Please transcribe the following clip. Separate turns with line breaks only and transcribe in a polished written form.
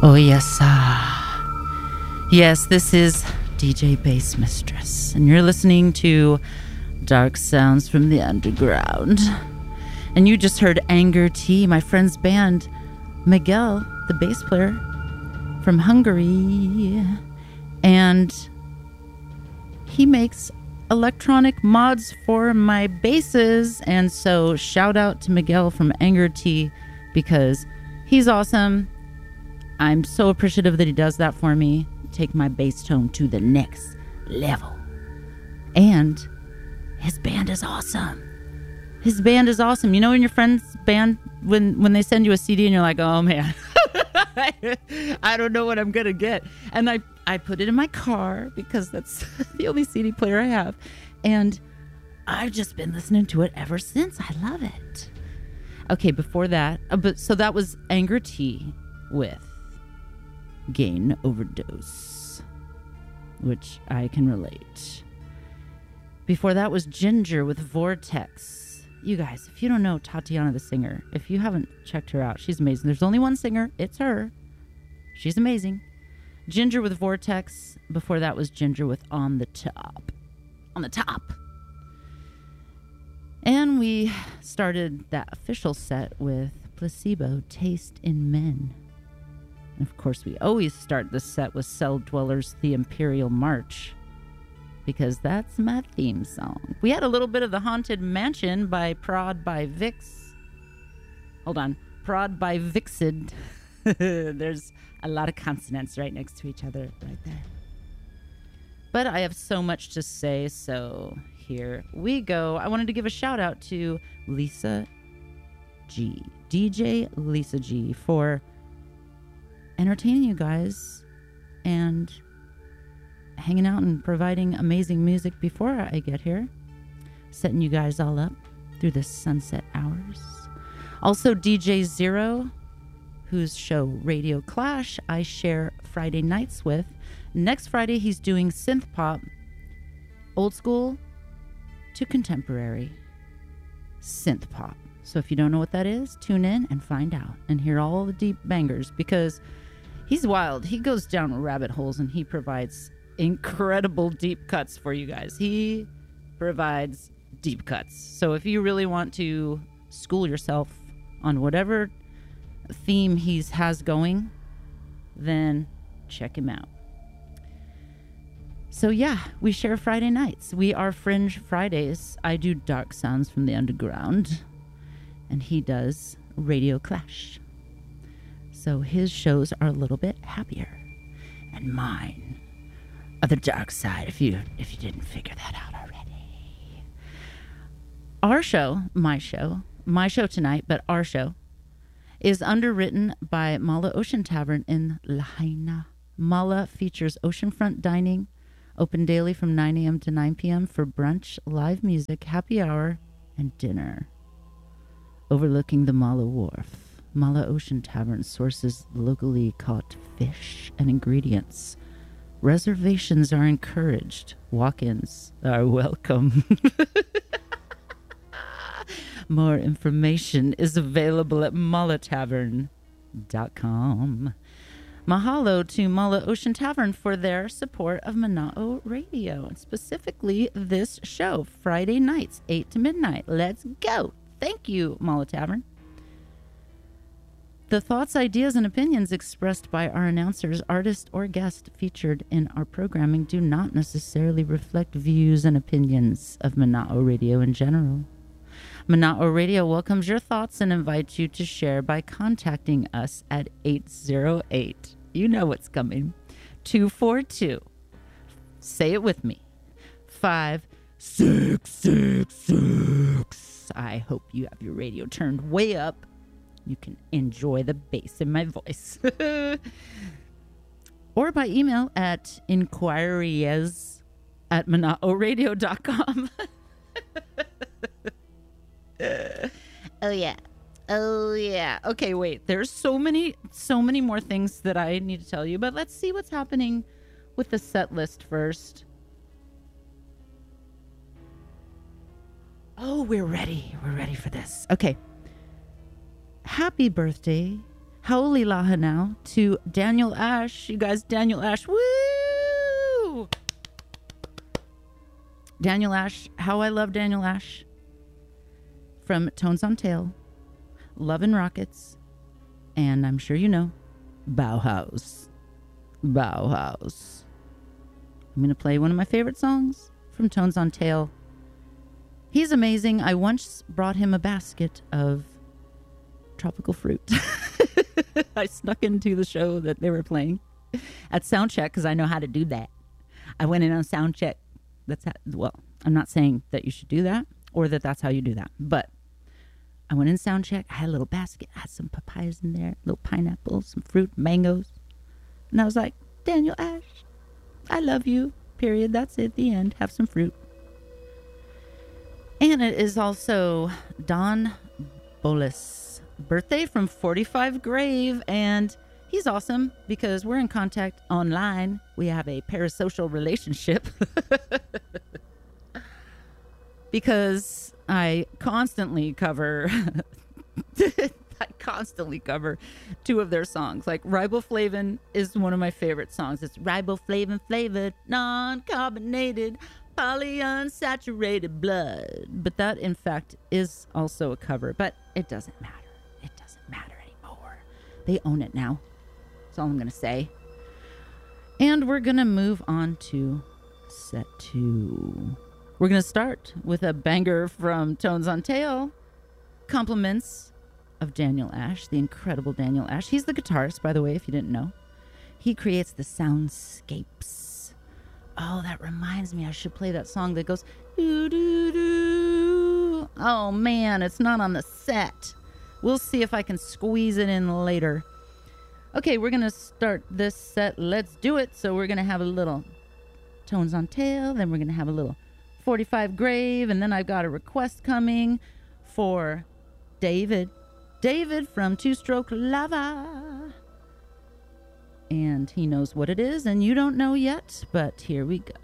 Oh, yes, yes, this is DJ Bass Mistress, and you're listening to Dark Sounds from the Underground. And you just heard Anger T, my friend's band, Miguel, the bass player from Hungary, and he makes electronic mods for my basses. And so shout out to Miguel from Anger T, because he's awesome. I'm so appreciative that he does that for me. Take my bass tone to the next level. And his band is awesome. His band is awesome. You know, in your friend's band, when they send you a CD and you're like, oh man, I don't know what I'm going to get. And I put it in my car because that's the only CD player I have. And I've just been listening to it ever since. I love it. Okay, before that, so that was Anger T with Gain Overdose, which I can relate. Before that was Ginger with Vortex. You guys, if you don't know Tatiana the singer, if you haven't checked her out, she's amazing. There's only one singer. It's her. She's amazing. Ginger with Vortex. Before that was Ginger with On the Top. On the Top. And we started that official set with Placebo, Taste in Men. And of course, we always start the set with Cell Dwellers, The Imperial March, because that's my theme song. We had a little bit of The Haunted Mansion by Prod by Vix. Hold on. Prod by Vixid. There's a lot of consonants right next to each other right there. But I have so much to say, so here we go. I wanted to give a shout out to Lisa G, DJ Lisa G, for entertaining you guys and hanging out and providing amazing music before I get here, setting you guys all up through the sunset hours. Also DJ Zero, whose show Radio Clash I share Friday nights with. Next Friday he's doing synth pop, old school to contemporary synth pop. So if you don't know what that is, tune in and find out and hear all the deep bangers, because he's wild. He goes down rabbit holes and he provides incredible deep cuts for you guys. He provides deep cuts. So if you really want to school yourself on whatever theme he has going, then check him out. So yeah, we share Friday nights. We are Fringe Fridays. I do Dark Sounds from the Underground, and he does Radio Clash. So his shows are a little bit happier, and mine are the dark side, if you didn't figure that out already. Our show, my show tonight, but our show, is underwritten by Mala Ocean Tavern in Lahaina. Mala features oceanfront dining, open daily from 9 a.m. to 9 p.m. for brunch, live music, happy hour, and dinner. Overlooking the Mala Wharf, Mala Ocean Tavern sources locally caught fish and ingredients. Reservations are encouraged. Walk-ins are welcome. More information is available at malatavern.com. Mahalo to Mala Ocean Tavern for their support of Mana'o Radio, and specifically this show, Friday nights, 8 to midnight. Let's go. Thank you, Mala Tavern. The thoughts, ideas, and opinions expressed by our announcers, artists, or guests featured in our programming do not necessarily reflect views and opinions of Mana'o Radio in general. Mana'o Radio welcomes your thoughts and invites you to share by contacting us at 808. You know what's coming. 242. Say it with me. 5666. I hope you have your radio turned way up. You can enjoy the bass in my voice. Or by email at inquiries@manaoradio.com. Oh yeah. Okay, wait. There's so many more things that I need to tell you, but let's see what's happening with the set list first. Oh, we're ready. We're ready for this. Okay. Happy birthday Holy Laha now to Daniel Ash. You guys, Daniel Ash. Woo! Daniel Ash. How I love Daniel Ash. From Tones on Tail, Love and Rockets, and I'm sure you know, Bauhaus. Bauhaus. I'm going to play one of my favorite songs from Tones on Tail. He's amazing. I once brought him a basket of tropical fruit. I snuck into the show that they were playing at soundcheck because I know how to do that. I went in on soundcheck. Well, I'm not saying that you should do that or that that's how you do that, but I went in soundcheck. I had a little basket. I had some papayas in there, little pineapples, some fruit, mangoes. And I was like, Daniel Ash, I love you, period. That's it, the end. Have some fruit. And it is also Don Bolus' birthday from 45 Grave. And he's awesome because we're in contact online. We have a parasocial relationship. Because I constantly cover two of their songs. Like Riboflavin is one of my favorite songs. It's riboflavin flavored, non-carbonated, polyunsaturated blood. But that, in fact, is also a cover. But it doesn't matter. It doesn't matter anymore. They own it now. That's all I'm going to say. And we're going to move on to set 2. We're going to start with a banger from Tones on Tail. Compliments of Daniel Ash, the incredible Daniel Ash. He's the guitarist, by the way, if you didn't know. He creates the soundscapes. Oh, that reminds me, I should play that song that goes doo doo doo. Oh man, it's not on the set. We'll see if I can squeeze it in later. Okay, we're going to start this set. Let's do it. So we're going to have a little Tones on Tail, then we're going to have a little 45 Grave, and then I've got a request coming for David from Two Stroke Lava, and he knows what it is and you don't know yet, but here we go.